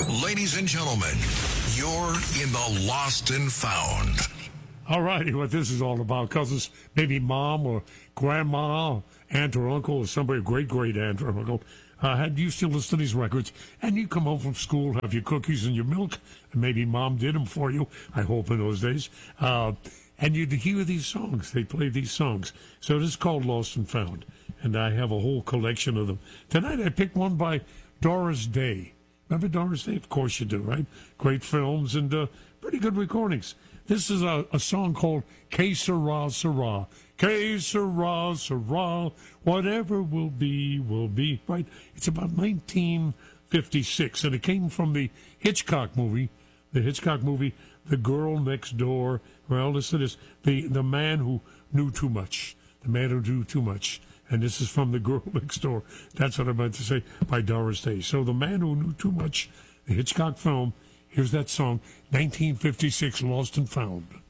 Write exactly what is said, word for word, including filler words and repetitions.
Ladies and gentlemen, you're in the Lost and Found. All righty, what this is all about, cousins, maybe mom or grandma, aunt or uncle, or somebody, great-great-aunt or uncle, uh, had used to listen to these records, and you come home from school, have your cookies and your milk, and maybe mom did them for you, I hope in those days, uh, and you'd hear these songs. They play these songs. So this is called Lost and Found, and I have a whole collection of them. Tonight I picked one by Doris Day. Remember Doris Day? Of course you do, right? Great films and uh, pretty good recordings. This is a, a song called Que Sera, Sera. Que Sera, Sera. Whatever will be, will be. Right? It's about nineteen fifty-six, and it came from the Hitchcock movie, the Hitchcock movie, The Girl Next Door. Well, listen to this. The, the Man Who Knew Too Much. The Man Who Knew Too Much. And this is from The Girl Next Door. That's what I meant to say, by Doris Day. So The Man Who Knew Too Much, the Hitchcock film. Here's that song, nineteen fifty-six, Lost and Found.